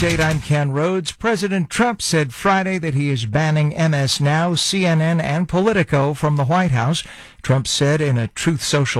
update, I'm Ken Rhodes. President Trump said Friday that he is banning MS Now, CNN, and Politico from the White House. Trump said in a Truth Social